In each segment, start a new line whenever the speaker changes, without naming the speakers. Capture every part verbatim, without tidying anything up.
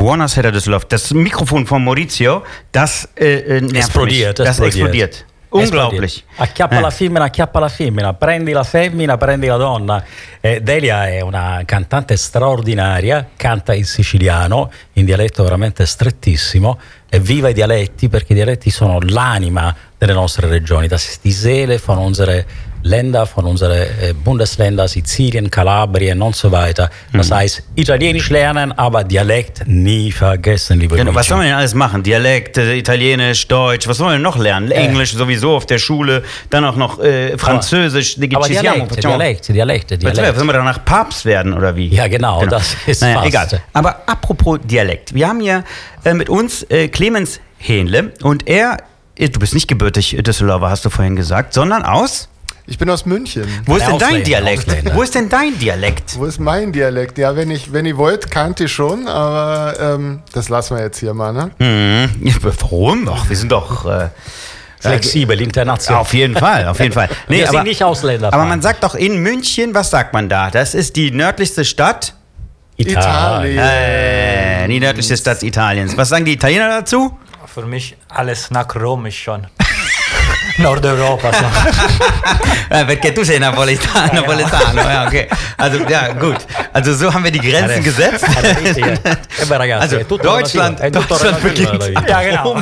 Buonasera Düsseldorf. Das Mikrofon von Maurizio, das äh, nervt
esplodiert,
mich. Das explodiert. Unglaublich.
Acchiappa
Eh.
la femmina, acchiappa la femmina, prendi la femmina, prendi la donna. Eh, Delia è una cantante straordinaria, canta in siciliano, in dialetto veramente strettissimo, e viva i dialetti, perché i dialetti sono l'anima delle nostre regioni. Das ist die Seele von unsere Länder, von unsere Bundesländer, Sizilien, Kalabrien und so weiter. Das mhm. heißt, Italienisch lernen, aber Dialekt nie vergessen, liebe
Genau,
Grüße.
was soll man denn alles machen? Dialekt, äh, Italienisch, Deutsch, was soll man denn noch lernen?
Äh.
Englisch sowieso auf der Schule, dann auch noch äh, Französisch.
Aber, aber Dialekte, Dialekte, Dialekte, Dialekte.
Sollen wir danach Papst werden oder wie?
Ja, genau, genau. Das ist
naja,
fast.
Egal. Aber apropos Dialekt. Wir haben hier äh, mit uns äh, Clemens Hähnle und er, äh, du bist nicht gebürtig Düsseldorfer, hast du vorhin gesagt, sondern aus...
Ich bin aus München.
Wo ist denn
Ausländer,
dein Dialekt?
Ausländer.
Wo ist denn dein Dialekt?
Wo ist mein Dialekt? Ja, wenn ich, wenn ihr wollt, kannte ich schon, aber ähm, das lassen wir jetzt hier mal, ne?
Mhm. Warum? Ach, wir sind doch... Äh,
Flexibel, international.
Auf jeden Fall, auf jeden Fall. Nee,
Wir
aber,
sind nicht Ausländer.
aber man sagt doch in München, was sagt man da? Das ist die nördlichste Stadt.
Italien.
Äh, die nördlichste Stadt Italiens. Was sagen die Italiener dazu?
Für mich alles nach Rom ist schon. Nordeuropa. So.
Ja, perché tu sei Napolitano, Napoletano. Ja, okay. Also, ja, gut. Also, so haben wir die Grenzen gesetzt. Also, Deutschland, Deutschland beginnt.
Ja, genau.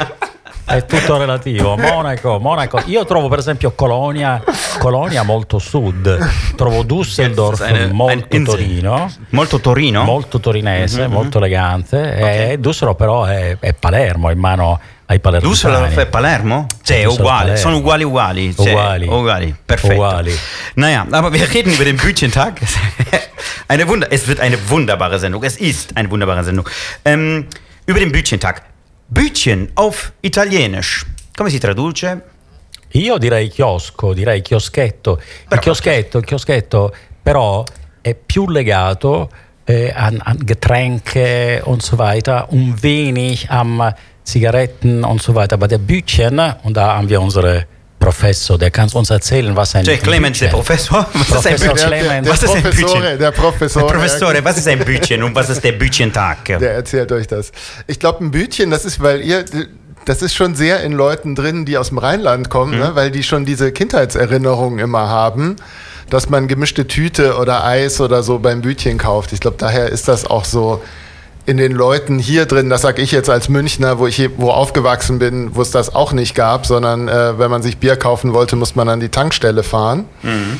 È tutto relativo. Monaco, Monaco. Io trovo per esempio Colonia, Colonia molto sud. Trovo Düsseldorf
eine,
molto
ein
Torino.
Molto Torino?
Molto torinese,
Mm-hmm.
molto elegante.
Okay.
E Düsseldorf però è, è Palermo, in mano ai palermitani.
Düsseldorf e Palermo? Cioè,
Düsseldorf,
uguali,
Palermo.
sono uguali uguali. Cioè,
Uguali.
Uguali, perfetto.
Uguali.
Naja, aber wir reden über den Bütchentag. Eine Wunder, es wird eine wunderbare Sendung. Es ist eine wunderbare Sendung. Ähm, über den Bütchentag. Bütchen auf Italienisch. Come si traduce?
Io direi chiosco, direi chioschetto. Il chioschetto, il chioschetto però è più legato eh, an, an Getränke und so weiter, un wenig am Zigaretten und so weiter. Aber der Bütchen, und da haben wir unsere Professor, der kann uns erzählen, was ein
Cioè, Clemens, der Professor, was
Professor
ist ein Bütchen?
Clemens.
Was ist ein
Professore,
Bütchen?
der Professor.
Der Professore, was ist ein Bütchen und was ist der Bütchentag?
Der erzählt euch das. Ich glaube, ein Bütchen, das ist, weil ihr, das ist schon sehr in Leuten drin, die aus dem Rheinland kommen, mhm. ne? Weil die schon diese Kindheitserinnerungen immer haben, dass man gemischte Tüte oder Eis oder so beim Bütchen kauft. Ich glaube, daher ist das auch so in den Leuten hier drin, das sage ich jetzt als Münchner, wo ich hier, wo aufgewachsen bin, wo es das auch nicht gab, sondern äh, wenn man sich Bier kaufen wollte, muss man an die Tankstelle fahren. Mhm.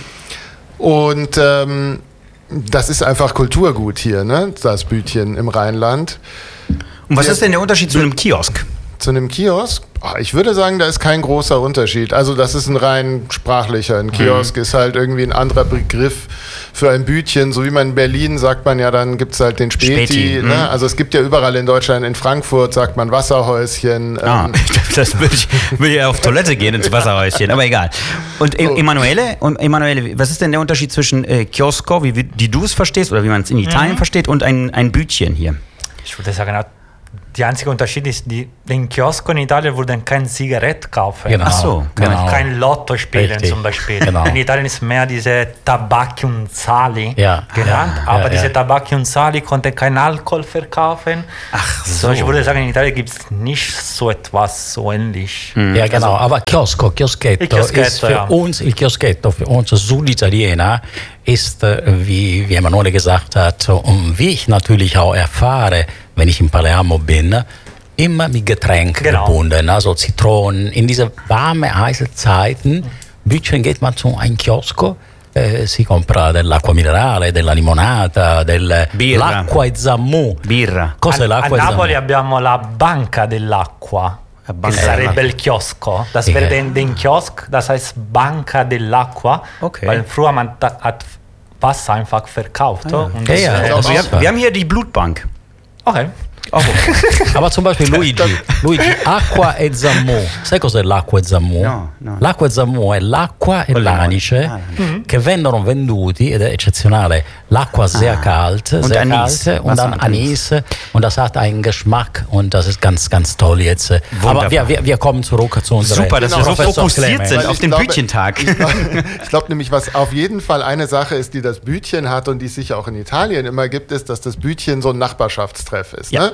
Und ähm, das ist einfach Kulturgut hier, ne? Das Bütchen im Rheinland.
Und was
Der-
ist denn der Unterschied zu einem Kiosk?
Zu einem Kiosk? Ah, ich würde sagen, da ist kein großer Unterschied. Also das ist ein rein sprachlicher. Ein Kiosk mhm. ist halt irgendwie ein anderer Begriff für ein Bütchen. So wie man in Berlin sagt man ja, dann gibt es halt den Späti.
Späti,
ne?
mhm.
Also es gibt ja überall in Deutschland, in Frankfurt sagt man Wasserhäuschen.
Ah,
Ähm,
das würde ich, würde ich auf Toilette gehen ins Wasserhäuschen, aber egal. Und e- Emanuele, und Emanuele, was ist denn der Unterschied zwischen äh, Kiosko, wie, wie du es verstehst oder wie man es in Italien
Mhm.
versteht, und ein, ein Bütchen hier?
Ich würde sagen, der einzige Unterschied ist, die, den Kiosk in Italien würden kein Zigarett kaufen.
Genau.
Ach so,
genau.
Kein Lotto spielen
Richtig.
zum Beispiel.
Genau.
In Italien ist mehr diese Tabacchi und Sali
Ja.
genannt,
Ja,
aber
ja,
diese
ja.
Tabacchi und Sali konnten keinen Alkohol verkaufen.
Ach
So,
so.
ich würde sagen, in Italien gibt es nicht so etwas so ähnlich.
Ja, genau. Aber Chiosco, Chioschetto,
Il chioschetto,
ist für
ja.
uns, il Chioschetto für uns Süditaliener ist, äh, wie, wie Emanuele gesagt hat, und wie ich natürlich auch erfahre, wenn ich in Palermo bin, immer mit Getränk
Genau.
gebunden, also Zitronen. In diese warme, heiße Zeiten, Bütchen geht man zu einem Chiosco, eh, si compra dell'acqua minerale, della limonata, del
Birra.
l'acqua e zammù.
Birra.
Cos'è
A, a
l'acqua e
Napoli
zammù?
abbiamo la banca dell'acqua,
La banca
che sarebbe
dell'acqua.
il chiosco. Das
Ja.
wäre den, den Kiosk, das heißt Banca dell'acqua,
Okay.
weil früher man da, hat Wasser einfach verkauft.
Ah, ja.
Und
Ja,
das,
ja.
äh,
Also wir,
das
haben- wir haben hier die Blutbank.
okay.
Auch okay.
Aber zum Beispiel Luigi, Luigi, acqua e zammù. Sai cos'è l'acqua e zammù?
No, no.
L'acqua e zammù è l'acqua e
Quello
l'anice
no. Ah,
Mhm.
che vengono venduti, ed è eccezionale, l'acqua sehr kalt,
Und
sehr
Anis.
kalt und
Was
dann
hat
Anis und das hat einen Geschmack und das ist ganz, ganz toll jetzt.
Wunderbar.
Aber wir, wir, wir kommen zurück zu unserem
Super, dass wir so
Professor
fokussiert
Clemens.
sind
Weil
auf
ich
den
glaube-
Bütchentag.
Ich glaube glaub nämlich, was auf jeden Fall eine Sache ist, die das Bütchen hat und die es sicher auch in Italien immer gibt, ist, dass das Bütchen so ein Nachbarschaftstreff ist.
Ja.
Ne?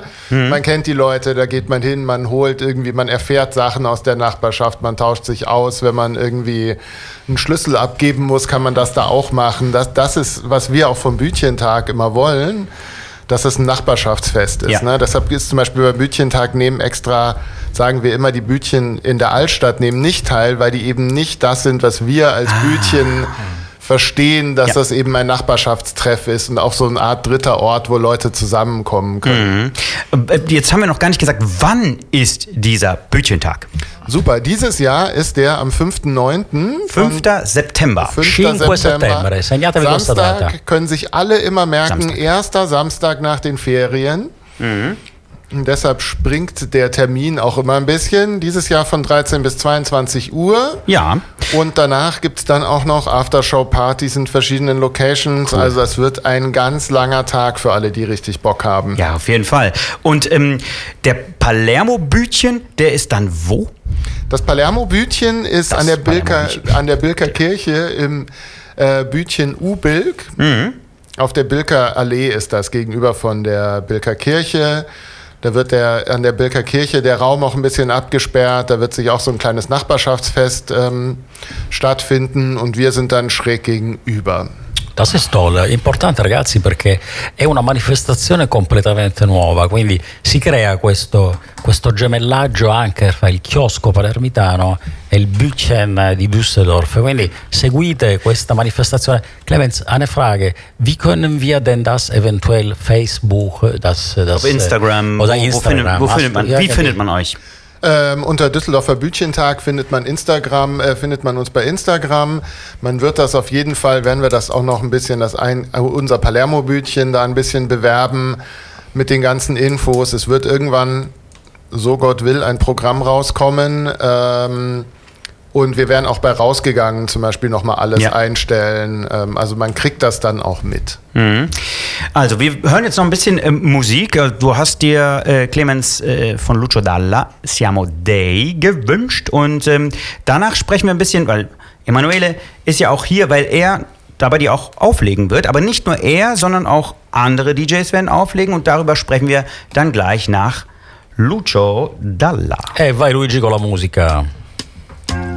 Mhm. Man kennt die Leute, da geht man hin, man holt irgendwie, man erfährt Sachen aus der Nachbarschaft, man tauscht sich aus. Wenn man irgendwie einen Schlüssel abgeben muss, kann man das da auch machen. Das, das ist, was wir auch vom Bütchentag immer wollen, dass es ein Nachbarschaftsfest ist.
Ja.
Ne? Deshalb ist zum Beispiel beim Bütchentag nehmen extra, sagen wir immer, die Bütchen in der Altstadt nehmen nicht teil, weil die eben nicht das sind, was wir als ah. Bütchen verstehen, dass ja. das eben ein Nachbarschaftstreff ist und auch so eine Art dritter Ort, wo Leute zusammenkommen können.
Mhm. Jetzt haben wir noch gar nicht gesagt, wann ist dieser Bütchentag?
Super, dieses Jahr ist der am fünften neunten
fünften September.
fünften September.
Segnatevi questa data.
Samstag können sich alle immer merken,
Samstag.
erster Samstag nach den Ferien.
Mhm.
Und deshalb springt der Termin auch immer ein bisschen. Dieses Jahr von dreizehn bis zweiundzwanzig Uhr.
Ja.
Und danach gibt es dann auch noch Aftershow-Partys in verschiedenen Locations.
Cool.
Also es wird ein ganz langer Tag für alle, die richtig Bock haben.
Ja, auf jeden Fall. Und ähm, der Palermo-Bütchen, der ist dann wo?
Das Palermo-Bütchen ist
Das
an der, Bilker,
Palermo-Bütchen.
an der Bilker Kirche im äh, Bütchen U-Bilk.
Mhm.
Auf der Bilker Allee ist das, gegenüber von der Bilker Kirche. Da wird der, an der Bilker Kirche der Raum auch ein bisschen abgesperrt. Da wird sich auch so ein kleines Nachbarschaftsfest ähm, stattfinden und wir sind dann schräg gegenüber.
Das ist toll, importante ragazzi perché è una manifestazione completamente nuova, quindi si crea questo, questo gemellaggio anche fra il chiosco palermitano e il Bütchen di Düsseldorf, quindi seguite questa Manifestation. Clemens, eine Frage, wie können wir denn das eventuell Facebook, das, das
Auf Instagram,
oder
wo,
Instagram,
wo, findet, wo findet man,
ja,
wie findet man euch?
Ähm, unter Düsseldorfer Bütchentag findet man Instagram, äh, findet man uns bei Instagram. Man wird das auf jeden Fall, werden wir das auch noch ein bisschen, das ein, unser Palermo-Bütchen da ein bisschen bewerben mit den ganzen Infos. Es wird irgendwann, so Gott will, ein Programm rauskommen. Ähm, und wir werden auch bei rausgegangen zum Beispiel nochmal alles
Ja.
einstellen. Ähm, also man kriegt das dann auch mit.
Mhm. Also, wir hören jetzt noch ein bisschen äh, Musik. Du hast dir, äh, Clemens, äh, von Lucio Dalla Siamo Dei gewünscht. Und ähm, danach sprechen wir ein bisschen, weil Emanuele ist ja auch hier, weil er dabei die auch auflegen wird. Aber nicht nur er, sondern auch andere D Js werden auflegen. Und darüber sprechen wir dann gleich nach Lucio Dalla.
E vai Luigi con la musica.